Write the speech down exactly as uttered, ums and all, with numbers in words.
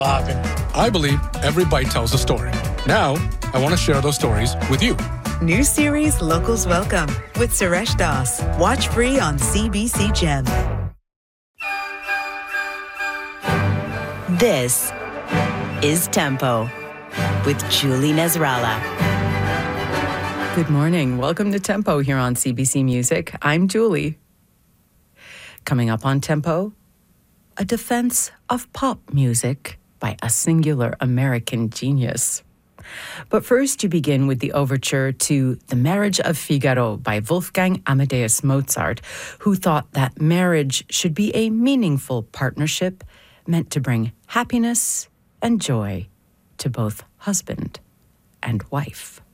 Poppin'. I believe every bite tells a story. Now, I want to share those stories with you. New series Locals Welcome with Suresh Das. Watch free on C B C Gem. This is Tempo with Julie Nasrallah. Good morning. Welcome to Tempo here on C B C Music. I'm Julie. Coming up on Tempo, a defense of pop music by a singular American genius. But first, you begin with the overture to The Marriage of Figaro by Wolfgang Amadeus Mozart, who thought that marriage should be a meaningful partnership meant to bring happiness and joy to both husband and wife.